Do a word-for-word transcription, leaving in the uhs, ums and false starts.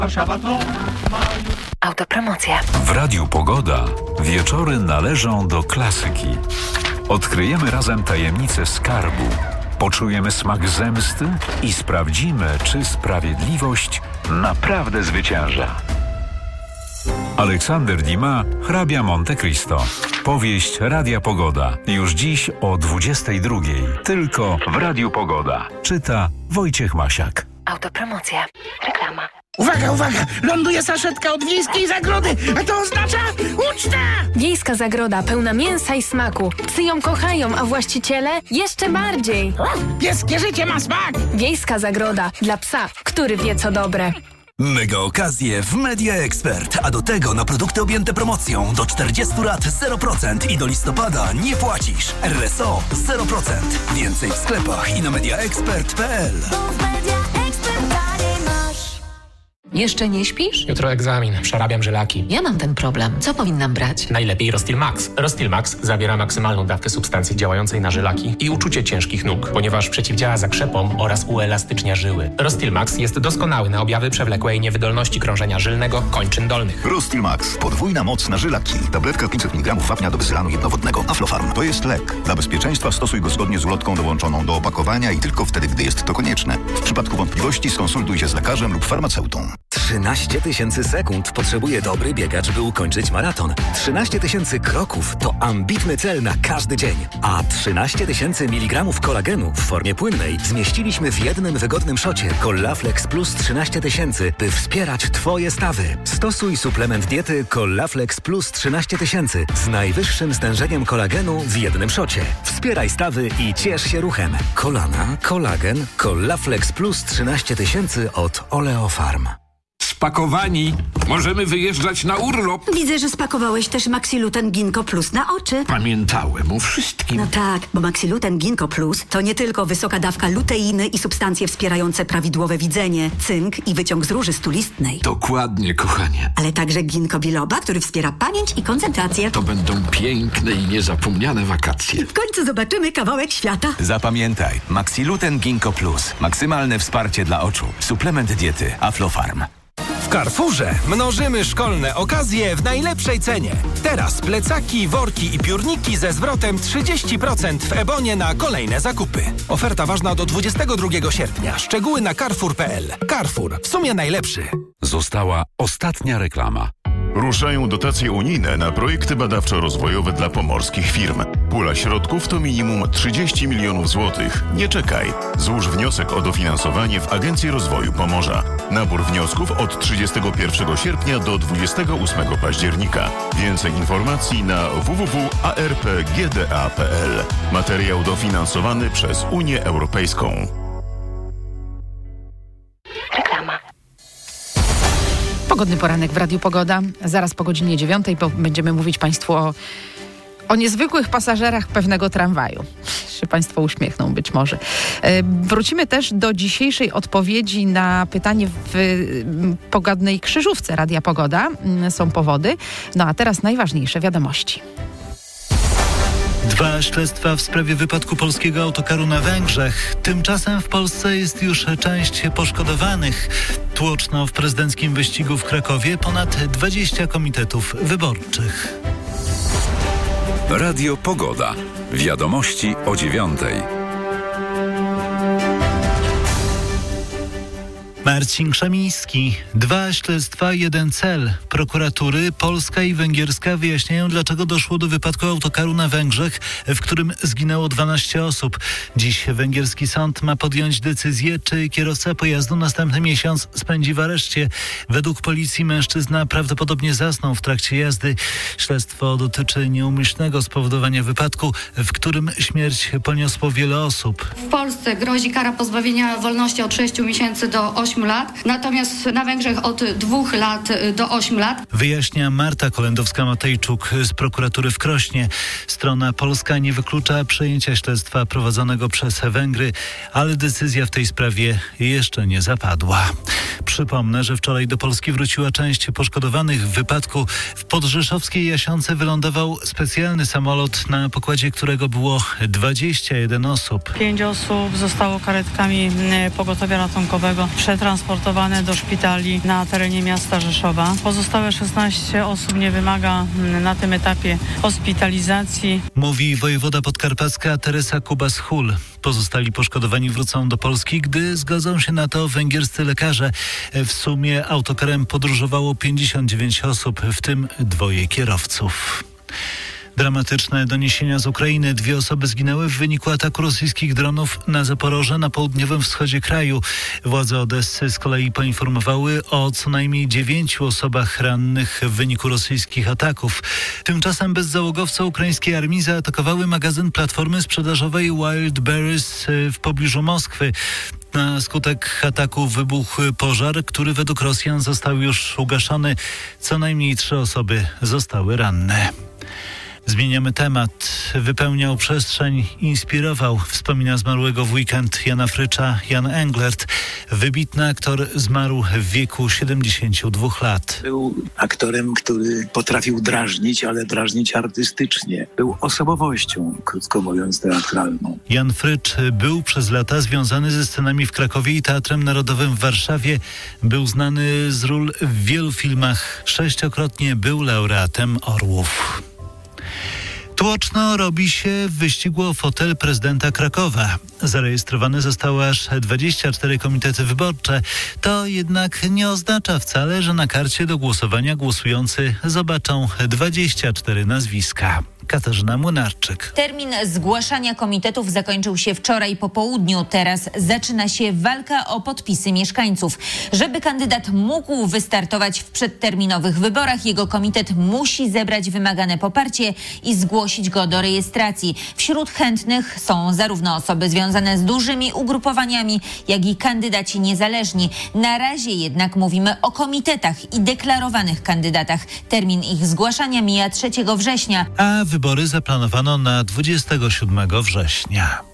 Warszawa to Autopromocja. W Radiu Pogoda wieczory należą do klasyki. Odkryjemy razem tajemnicę skarbu, poczujemy smak zemsty i sprawdzimy, czy sprawiedliwość naprawdę zwycięża. Aleksander Dumas, hrabia Monte Cristo. Powieść Radia Pogoda. Już dziś o dwudziestej drugiej. Tylko w Radiu Pogoda. Czyta Wojciech Masiak. Autopromocja. Reklama. Uwaga, uwaga! Ląduje saszetka od wiejskiej zagrody, a to oznacza ucztę! Wiejska zagroda pełna mięsa i smaku. Psy ją kochają, a właściciele jeszcze bardziej. Pieskie życie ma smak! Wiejska zagroda dla psa, który wie co dobre. Mega okazje w Media Expert, a do tego na produkty objęte promocją do czterdziestu lat zero procent i do listopada nie płacisz. R S O zero procent. Więcej w sklepach i na mediaexpert kropka p l. Jeszcze nie śpisz? Jutro egzamin, przerabiam żylaki. Ja mam ten problem. Co powinnam brać? Najlepiej Rostil Max. Rostil Max zawiera maksymalną dawkę substancji działającej na żylaki i uczucie ciężkich nóg, ponieważ przeciwdziała zakrzepom oraz uelastycznia żyły. Rostil Max jest doskonały na objawy przewlekłej niewydolności krążenia żylnego kończyn dolnych. Rostil Max. Podwójna moc na żylaki. Tabletka pięćset miligramów wapnia do bezylanu jednowodnego. Aflofarm. To jest lek. Dla bezpieczeństwa stosuj go zgodnie z ulotką dołączoną do opakowania i tylko wtedy, gdy jest to konieczne. W przypadku wątpliwości skonsultuj się z lekarzem lub farmaceutą. trzynaście tysięcy sekund potrzebuje dobry biegacz, by ukończyć maraton. trzynaście tysięcy kroków to ambitny cel na każdy dzień. A trzynaście tysięcy miligramów kolagenu w formie płynnej zmieściliśmy w jednym wygodnym szocie Collaflex Plus trzynaście tysięcy, by wspierać Twoje stawy. Stosuj suplement diety Collaflex Plus trzynaście tysięcy z najwyższym stężeniem kolagenu w jednym szocie. Wspieraj stawy i ciesz się ruchem. Kolana, kolagen, Collaflex Plus trzynaście tysięcy od Oleofarm. Spakowani. Możemy wyjeżdżać na urlop. Widzę, że spakowałeś też Maxiluten Ginkgo Plus na oczy. Pamiętałem o wszystkim. No tak, bo Maxiluten Ginkgo Plus to nie tylko wysoka dawka luteiny i substancje wspierające prawidłowe widzenie, cynk i wyciąg z róży stulistnej. Dokładnie, kochanie. Ale także ginkgo biloba, który wspiera pamięć i koncentrację. To będą piękne i niezapomniane wakacje. W końcu zobaczymy kawałek świata. Zapamiętaj, Maxiluten Ginkgo Plus. Maksymalne wsparcie dla oczu. Suplement diety Aflofarm. W Carrefourze mnożymy szkolne okazje w najlepszej cenie. Teraz plecaki, worki i piórniki ze zwrotem trzydzieści procent w Ebonie na kolejne zakupy. Oferta ważna do dwudziestego drugiego sierpnia. Szczegóły na carrefour kropka p l. Carrefour. W sumie najlepszy. Została ostatnia reklama. Ruszają dotacje unijne na projekty badawczo-rozwojowe dla pomorskich firm. Pula środków to minimum trzydzieści milionów złotych. Nie czekaj. Złóż wniosek o dofinansowanie w Agencji Rozwoju Pomorza. Nabór wniosków od trzydziestego pierwszego sierpnia do dwudziestego ósmego października. Więcej informacji na w w w kropka a r p g d a kropka p l. Materiał dofinansowany przez Unię Europejską. Reklama. Pogodny poranek w Radiu Pogoda. Zaraz po godzinie dziewiątej będziemy mówić Państwu o, o niezwykłych pasażerach pewnego tramwaju. Się Państwo uśmiechną być może. E, wrócimy też do dzisiejszej odpowiedzi na pytanie w y, pogodnej krzyżówce Radia Pogoda. Y, są powody. No a teraz najważniejsze wiadomości. Dwa śledztwa w sprawie wypadku polskiego autokaru na Węgrzech. Tymczasem w Polsce jest już część poszkodowanych. Tłoczno w prezydenckim wyścigu w Krakowie ponad dwadzieścia komitetów wyborczych. Radio Pogoda. Wiadomości o dziewiątej. Marcin Krzemiński. Dwa śledztwa, jeden cel. Prokuratury polska i węgierska wyjaśniają, dlaczego doszło do wypadku autokaru na Węgrzech, w którym zginęło dwanaście osób. Dziś węgierski sąd ma podjąć decyzję, czy kierowca pojazdu następny miesiąc spędzi w areszcie. Według policji mężczyzna prawdopodobnie zasnął w trakcie jazdy. Śledztwo dotyczy nieumyślnego spowodowania wypadku, w którym śmierć poniosło wiele osób. W Polsce grozi kara pozbawienia wolności od sześciu miesięcy do ośmiu lat, natomiast na Węgrzech od dwóch lat do ośmiu lat. Wyjaśnia Marta Kolendowska-Matejczuk z prokuratury w Krośnie. Strona polska nie wyklucza przejęcia śledztwa prowadzonego przez Węgry, ale decyzja w tej sprawie jeszcze nie zapadła. Przypomnę, że wczoraj do Polski wróciła część poszkodowanych w wypadku. W podrzeszowskiej Jasionce wylądował specjalny samolot, na pokładzie którego było dwadzieścia jeden osób. Pięć osób zostało karetkami pogotowia ratunkowego przed przetransportowane do szpitali na terenie miasta Rzeszowa. Pozostałe szesnaście osób nie wymaga na tym etapie hospitalizacji. Mówi wojewoda podkarpacka Teresa Kubas-Hul. Pozostali poszkodowani wrócą do Polski, gdy zgodzą się na to węgierscy lekarze. W sumie autokarem podróżowało pięćdziesiąt dziewięć osób, w tym dwoje kierowców. Dramatyczne doniesienia z Ukrainy. Dwie osoby zginęły w wyniku ataku rosyjskich dronów na Zaporoże na południowym wschodzie kraju. Władze Odessy z kolei poinformowały o co najmniej dziewięciu osobach rannych w wyniku rosyjskich ataków. Tymczasem bezzałogowce ukraińskiej armii zaatakowały magazyn platformy sprzedażowej Wild Berries w pobliżu Moskwy. Na skutek ataku wybuchł pożar, który według Rosjan został już ugaszony. Co najmniej trzy osoby zostały ranne. Zmieniamy temat. Wypełniał przestrzeń, inspirował, wspomina zmarłego w weekend Jana Frycza Jan Englert. Wybitny aktor zmarł w wieku siedemdziesięciu dwóch lat. Był aktorem, który potrafił drażnić, ale drażnić artystycznie. Był osobowością, krótko mówiąc, teatralną. Jan Frycz był przez lata związany ze scenami w Krakowie i Teatrem Narodowym w Warszawie. Był znany z ról w wielu filmach. Sześciokrotnie był laureatem Orłów. Tłoczno robi się w wyścigu o fotel prezydenta Krakowa. Zarejestrowane zostały aż dwadzieścia cztery komitety wyborcze. To jednak nie oznacza wcale, że na karcie do głosowania głosujący zobaczą dwadzieścia cztery nazwiska. Katarzyna Młynarczyk. Termin zgłaszania komitetów zakończył się wczoraj po południu. Teraz zaczyna się walka o podpisy mieszkańców. Żeby kandydat mógł wystartować w przedterminowych wyborach, jego komitet musi zebrać wymagane poparcie i zgłosić go do rejestracji. Wśród chętnych są zarówno osoby związane z dużymi ugrupowaniami, jak i kandydaci niezależni. Na razie jednak mówimy o komitetach i deklarowanych kandydatach. Termin ich zgłaszania mija trzeciego września. A wybory zaplanowano na dwudziestego siódmego września.